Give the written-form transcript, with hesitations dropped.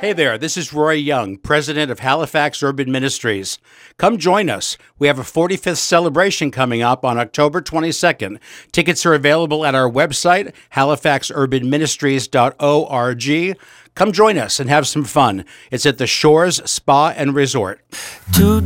Hey there, this is Roy Young, president of Halifax Urban Ministries. Come join us. We have a 45th celebration coming up on October 22nd. Tickets are available at our website, halifaxurbanministries.org. Come join us and have some fun. It's at the Shores Spa and Resort.